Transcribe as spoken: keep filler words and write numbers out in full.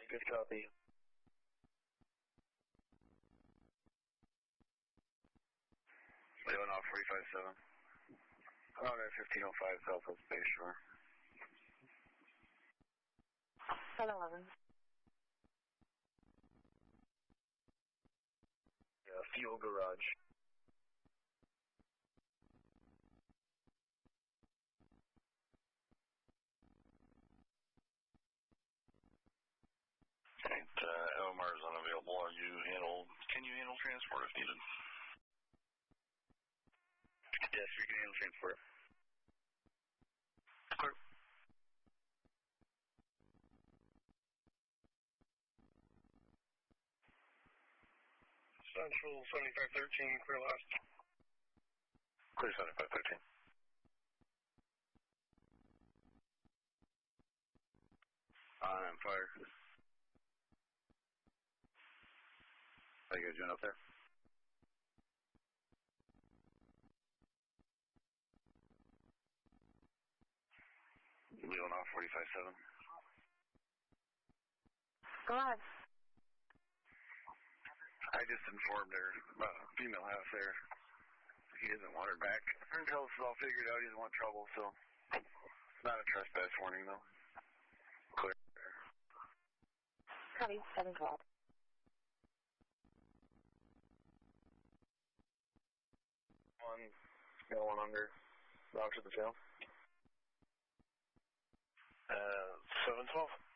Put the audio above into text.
Good copy. Leaving off three five seven. Oh, that's fifteen oh five Southwest Bay Shore. seven eleven. Yeah, fuel garage. And uh, L M R is unavailable. Are you handle? Can you handle transport if needed? Yes, we can handle transport. Clear. Central seventy-five thirteen, clear last. Clear seventy-five thirteen. I'm fire. How you guys doing up there? Leaving off forty-five seven. Go ahead. I just informed her about a female house there. He doesn't want her back until it's all figured out. He doesn't want trouble, so it's not a trespass warning, though. Clear. Copy, seven twelve. One, got one under. Route to the tail. Uh, seven twelve.